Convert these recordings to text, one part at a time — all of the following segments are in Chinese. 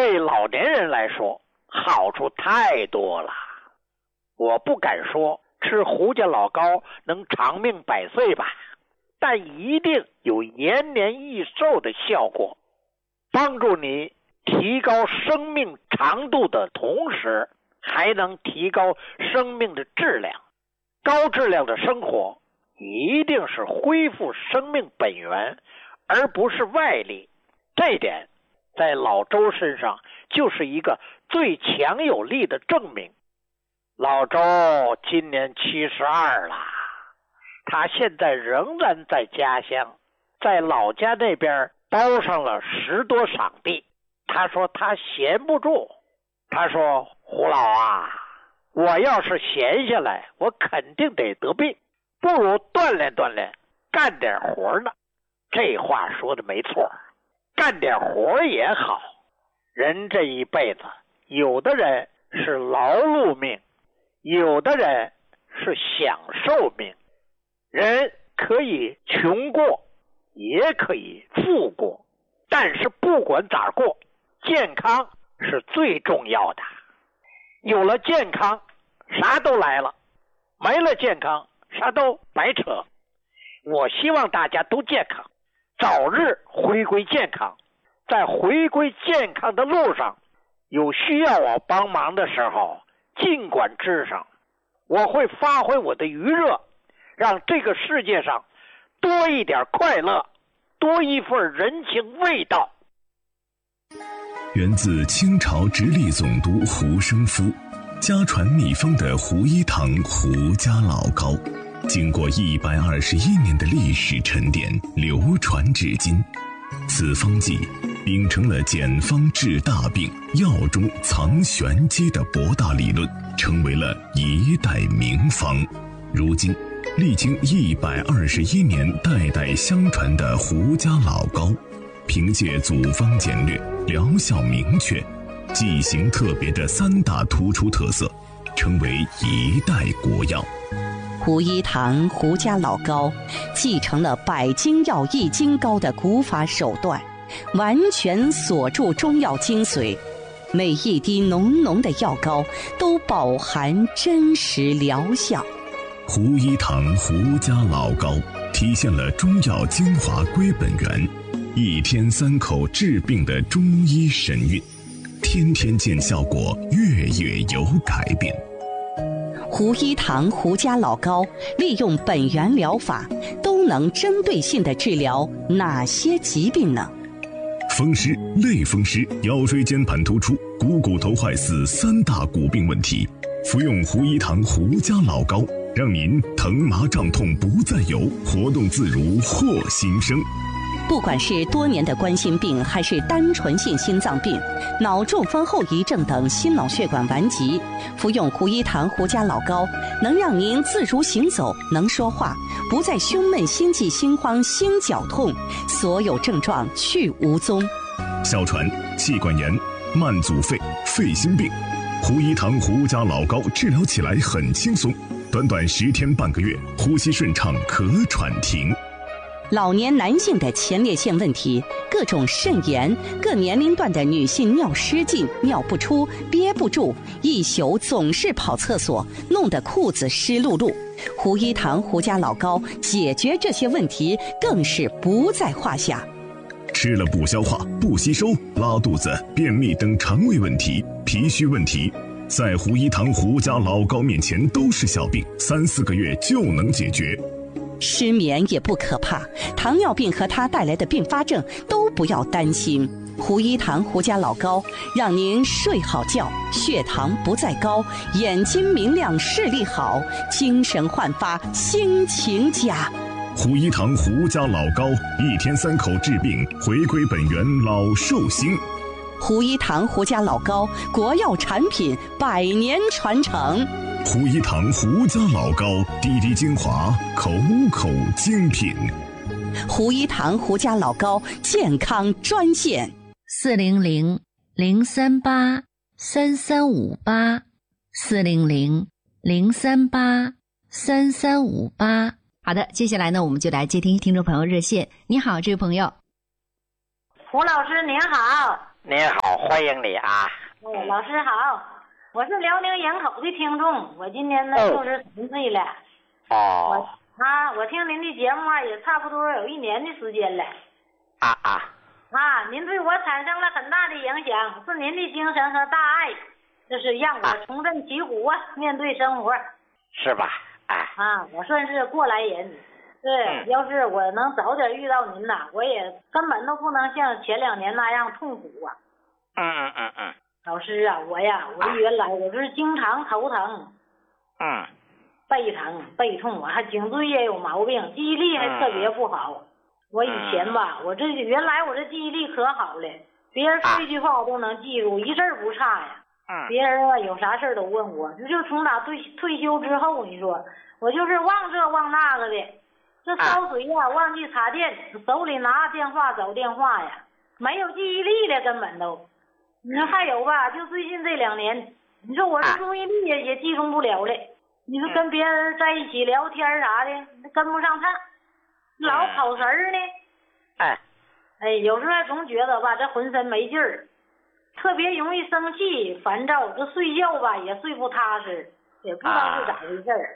对老年人来说好处太多了。我不敢说吃胡家老膏能长命百岁吧，但一定有延年益寿的效果，帮助你提高生命长度的同时，还能提高生命的质量。高质量的生活一定是恢复生命本源，而不是外力。这一点在老周身上就是一个最强有力的证明。老周今年72了，他现在仍然在家乡，在老家那边包上了10多晌地。他说他闲不住，他说胡老啊，我要是闲下来，我肯定得得病，不如锻炼锻炼，干点活呢。这话说的没错，干点活也好。人这一辈子，有的人是劳碌命，有的人是享受命。人可以穷过，也可以富过，但是不管咋过，健康是最重要的。有了健康，啥都来了；没了健康，啥都白扯。我希望大家都健康，早日回归健康。在回归健康的路上，有需要我帮忙的时候，尽管吱声，我会发挥我的余热，让这个世界上多一点快乐，多一份人情味道。 源自清朝直隶总督胡生夫，家传秘方的胡一堂胡家老膏，经过121年的历史沉淀，流传至今。此方剂秉承了简方治大病、药中藏玄机的博大理论，成为了一代名方。如今历经121年代代相传的胡家老膏，凭借组方简略、疗效明确、剂型特别的3大突出特色，成为一代国药。 胡一堂胡家老膏继承了百金药易筋膏的古法手段，完全锁住中药精髓，每一滴浓浓的药膏都饱含真实疗效。 胡一堂胡家老膏体现了中药精华归本源，1天3口治病的中医神韵，天天见效果，月月有改变。 胡一堂胡家老膏利用本源疗法，都能针对性地治疗哪些疾病呢？ 风湿、类风湿、腰椎间盘突出、股头坏死3大骨病问题，服用胡一堂胡家老膏，让您疼麻胀痛不再有，活动自如获新生。 不管是多年的冠心病，还是单纯性心脏病、脑中风后遗症等心脑血管顽疾，服用胡一堂胡家老膏，能让您自如行走，能说话，不再胸闷、心悸、心慌、心绞痛，所有症状去无踪。 哮喘、气管炎、慢阻肺、肺心病，胡一堂胡家老膏治疗起来很轻松，短短10天半个月，呼吸顺畅，可喘停。 老年男性的前列腺问题，各种肾炎，各年龄段的女性尿失禁、尿不出、憋不住，一宿总是跑厕所，弄得裤子湿漉漉。胡一堂胡家老膏解决这些问题更是不在话下。 吃了不消化、不吸收、拉肚子、便秘等肠胃问题、脾虚问题，在胡一堂胡家老膏面前都是小病，3、4个月就能解决。 失眠也不可怕，糖尿病和它带来的并发症都不要担心。胡一堂胡家老膏让您睡好觉，血糖不再高，眼睛明亮，视力好，精神焕发，心情佳。 胡一堂胡家老膏1天3口治病，回归本源，老寿星。 胡一堂胡家老膏国药产品，100年传承。 胡一堂胡家老膏，滴滴精华，口口精品。 胡一堂胡家老膏健康专线 400-038-3358，400-038-3358。好的，接下来呢，我们就来接听听众朋友热线。你好，这位朋友。 胡老师您好。 你好，胡欢迎你啊。 老师好，我是辽宁营口的听众，我今年呢63岁了。 哦。 我听您的节目也差不多有1年的时间了。您对我产生了很大的影响，是您的精神和大爱，这是让我重振旗鼓面对生活。 是吧？ 我算是过来人。对，要是我能早点遇到您呐，我也根本都不能像前2年那样痛苦啊。老师啊，我原来我是经常头疼，背疼背痛，我还颈椎也有毛病，记忆力还特别不好。我以前吧，原来我这记忆力可好了，别人说一句话我都能记住，一字不差呀。别人有啥事都问我，就从打退休之后，你说我就是忘这忘那个的，这烧水忘记插电，手里拿电话找电话呀，没有记忆力了，根本都。你说还有吧，就最近这2年，你说我这注意力也集中不了了。你说跟别人在一起聊天啥的，跟不上趟，老跑神儿呢。有时候还总觉得吧，这浑身没劲儿，特别容易生气、烦躁，这睡觉吧也睡不踏实，也不知道是咋回事儿。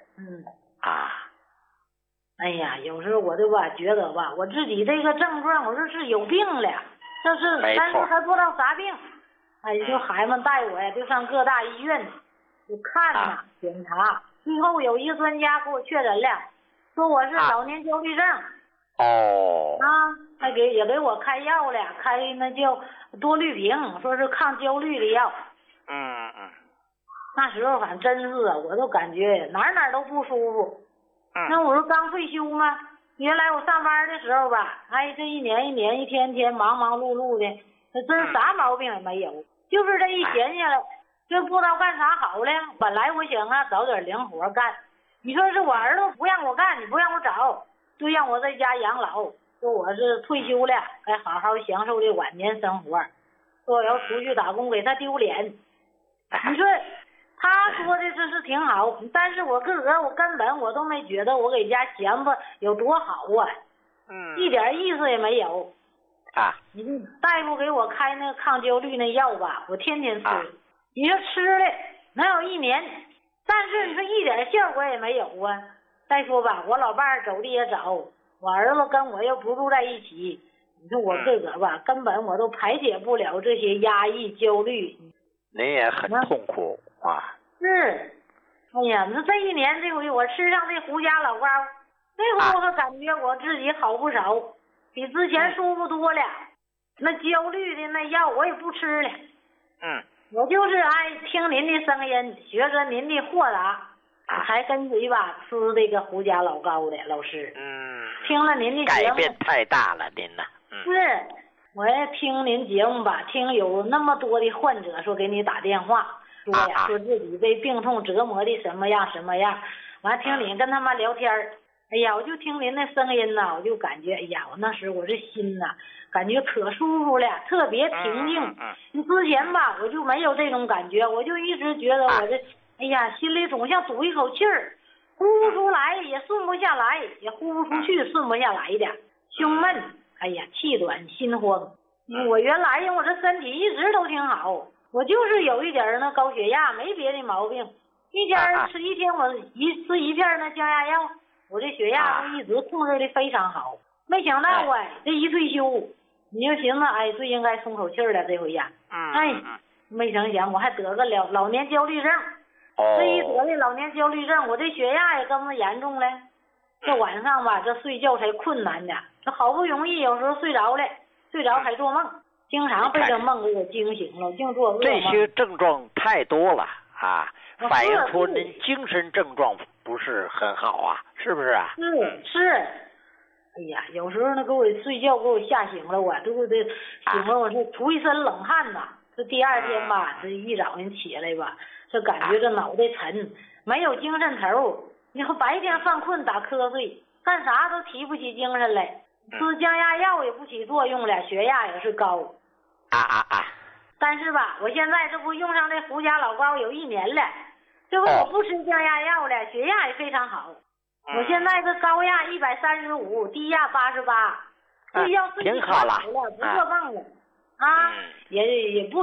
有时候我就吧觉得吧，我自己这个症状，我说是有病了，但是还不知道啥病。就孩子们带我呀，就上各大医院就看检查，最后有一个专家给我确诊了，说我是老年焦虑症。也给我开药了，开那叫多氯平，说是抗焦虑的药。那时候反正真是我都感觉哪都不舒服。那我说刚退休嘛，原来我上班的时候吧，这一年一天忙忙碌碌的，真啥毛病也没有，就是这一闲下来就不知道干啥好了。本来我想找点零活干，你说是我儿子不让我干，你不让我找，就让我在家养老，说我是退休了，该好好享受这晚年生活，说我要出去打工给他丢脸。你说他说的这是挺好，但是我根本我都没觉得我给家闲吧有多好啊，一点意思也没有。你大夫给我开那个抗焦虑那药吧，我天天吃，你说吃了能有1年，但是你说一点效果也没有啊。再说吧，我老伴儿走的也早，我儿子跟我又不住在一起，你说我自个儿吧，根本我都排解不了这些压抑焦虑。 您也很痛苦是，你说这1年这回我吃上这胡家老膏，这回我可感觉我自己好不少，比之前舒服多了。那焦虑的那药我也不吃了。我就是听您的声音，学着您的豁达，才跟随吧吃这个胡家老膏的。老师，听了您的节目， 改变太大了，您呢？ 是，我也听您节目吧，听有那么多的患者说给你打电话，说自己被病痛折磨的什么样，完听您跟他们聊天，我就听您的声音呐，我就感觉我那时我这心呐，感觉可舒服了，特别平静。你之前吧，我就没有这种感觉，我就一直觉得我这，心里总像堵一口气儿，呼不出来，也顺不下来，也呼不出去，顺不下来的，胸闷，气短心慌。我原来我这身体一直都挺好，我就是有一点那高血压，没别的毛病。一天吃一天，我吃一片那降压药，我这血压都一直控制的非常好。没想到这一退休，你就寻思最应该松口气了这回呀。没成想我还得个老年焦虑症。这一得的老年焦虑症，我这血压也更严重了。这晚上吧，这睡觉才困难的，这好不容易有时候睡着了，睡着还做梦，经常被这梦给我惊醒了，净做噩梦。 这些症状太多了反映出您精神症状不是很好是不是是。有时候给我睡觉给我吓醒了，我对不对？醒了我是出一身冷汗呐。这第2天吧，这一早上起来吧，这感觉这脑袋沉，没有精神头。你说白天犯困打瞌睡，干啥都提不起精神来。吃降压药也不起作用了，血压也是高。但是吧，我现在这不用上这胡家老膏有1年了，这回我不吃降压药了，血压也非常好。我现在这高压135，低压88，睡觉睡得可好了，不做梦了也不